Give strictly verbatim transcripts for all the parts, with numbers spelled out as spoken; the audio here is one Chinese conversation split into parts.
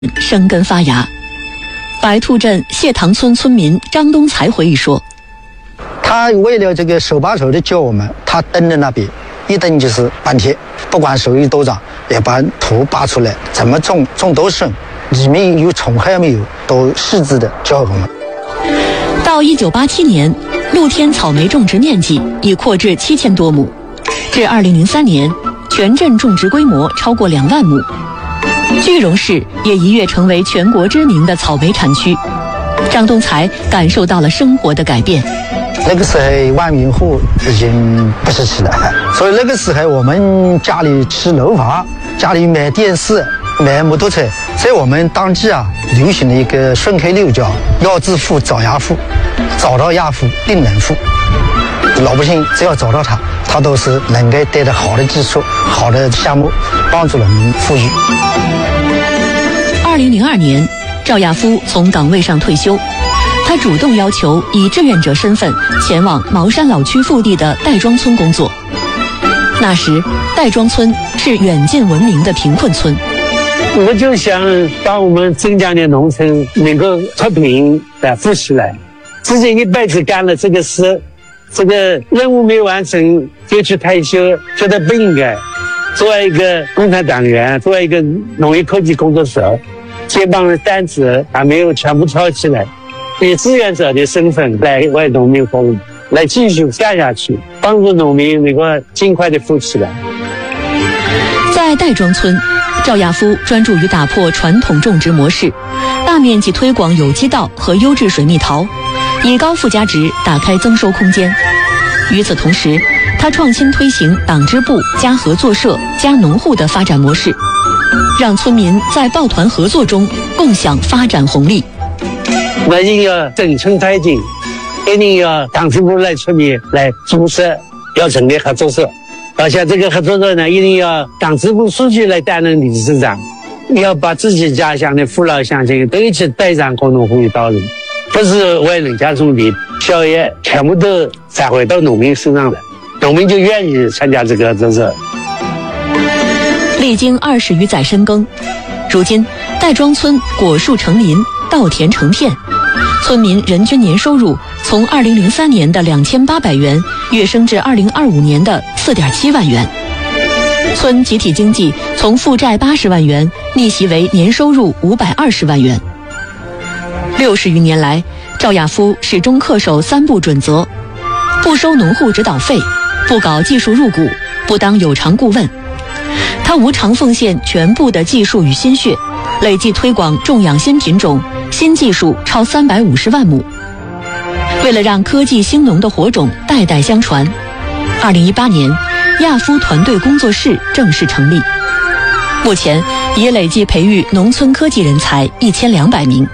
生根发芽。白兔镇谢塘村村民张东才回忆说， 他为了这个手把手的教我们，他蹲在那边一蹲就是半天，不管手艺多长，也把土拔出来，怎么种种都顺，里面有虫害没有，都细致的教我们。 到一九八七年，露天草莓种植面积已扩至七千多亩，至二零零三年，全镇种植规模超过两万亩。句容市也一跃成为全国知名的草莓产区。张东才感受到了生活的改变。 那个时候万民户已经不稀奇了，所以那个时候我们家里吃楼房，家里买电视、买摩托车，在我们当地啊流行的一个顺口溜叫“要致富找牙富，找到牙富定能富”。老百姓只要找到他，他都是能够带着好的技术、好的项目，帮助农民富裕。 二零零二年，赵亚夫从岗位上退休。他主动要求以志愿者身份前往茅山老区腹地的戴庄村工作。那时，戴庄村是远近闻名的贫困村。 我就想把我们镇江的农村能够脱贫来富起来。自己一辈子干了这个事，这个任务没完成就去退休，觉得不应该。作为一个共产党员，作为一个农业科技工作者，肩膀的担子还没有全部挑起来。以志愿者的身份来为农民服务，来继续干下去，帮助农民能够尽快的富起来。 在戴庄村，赵亚夫专注于打破传统种植模式，大面积推广有机稻和优质水蜜桃，以高附加值打开增收空间。与此同时，他创新推行党支部加合作社加农户的发展模式，让村民在抱团合作中共享发展红利。 我们要整村推进，一定要党支部来出面来注册，要成立合作社。而且这个合作社呢，一定要党支部书记来担任理事长，要把自己家乡的父老乡亲都一起带上共同富裕道路，不是为人家种地，效益全部都转回到农民身上了，农民就愿意参加这个合作社。 历经二十余载深耕，如今戴庄村果树成林，稻田成片，村民人均年收入从二零零三年的两千八百元跃升至二零二五年的四点七万元。村集体经济从负债八十万元逆袭为年收入五百二十万元。六十余年来，赵亚夫始终恪守三不准则：不收农户指导费，不搞技术入股，不当有偿顾问。他无偿奉献全部的技术与心血，累计推广种养新品种、新技术超三百五十万亩。为了让科技兴农的火种代代相传，二零一八年，亚夫团队工作室正式成立，目前已累计培育农村科技人才一千两百名。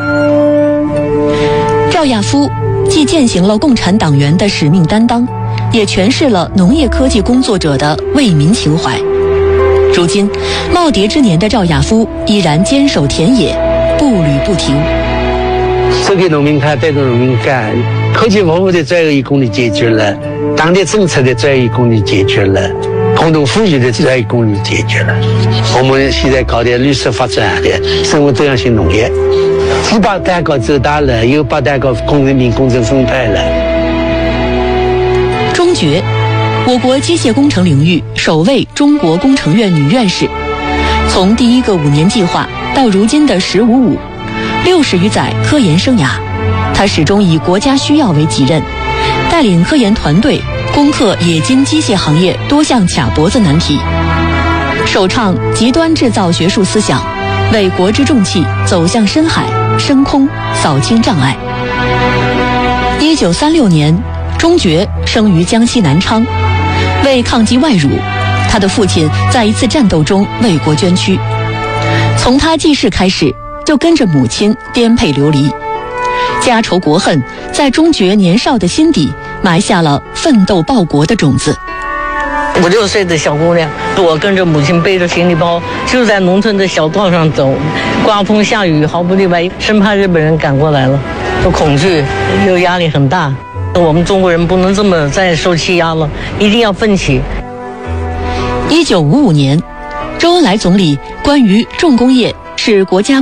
赵亚夫既践行了共产党员的使命担当，也诠释了农业科技工作者的为民情怀。如今，耄耋之年的赵亚夫依然坚守田野，步履不停。 这个农民他带着农民干，科技服务的专业功能解决了，党的政策的专业功能解决了，共同富裕的专业功能解决了。我们现在搞的绿色发展的生物多样性农业，既把蛋糕做大了，又把蛋糕公人民公正分派了。 中爵，我国机械工程领域首位中国工程院女院士，从第一个五年计划到如今的“十五五”，六十余载科研生涯，她始终以国家需要为己任，带领科研团队攻克冶金机械行业多项卡脖子难题，首倡极端制造学术思想，为国之重器走向深海、升空扫清障碍。一九三六年，中爵生于江西南昌。为抗击外辱，他的父亲在一次战斗中为国捐躯。从他记事开始，就跟着母亲颠沛流离，家仇国恨在中爵年少的心底埋下了奋斗报国的种子。 五六岁的小姑娘，我跟着母亲背着行李包，就在农村的小道上走，刮风下雨毫不例外，生怕日本人赶过来了，又恐惧又压力很大。我们中国人不能这么再受欺压了，一定要奋起。 一九五五年，周恩来总理关于重工业是国家